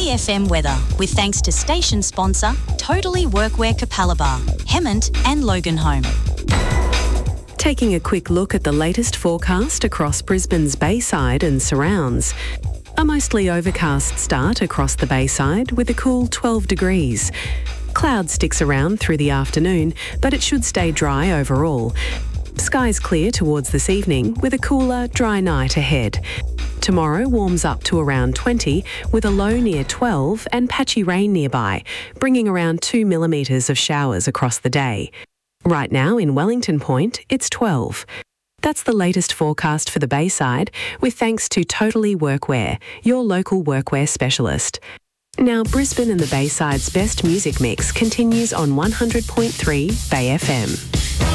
Bay FM weather with thanks to station sponsor Totally Workwear Capalaba, Hemmant and Loganholme. Taking a quick look at the latest forecast across Brisbane's Bayside and surrounds. A mostly overcast start across the Bayside with a cool 12 degrees. Cloud sticks around through the afternoon, but it should stay dry overall. Skies clear towards this evening with a cooler, dry night ahead. Tomorrow warms up to around 20 with a low near 12 and patchy rain nearby, bringing around 2 millimetres of showers across the day. Right now in Wellington Point, it's 12. That's the latest forecast for the Bayside, with thanks to Totally Workwear, your local workwear specialist. Now, Brisbane and the Bayside's best music mix continues on 100.3 Bay FM.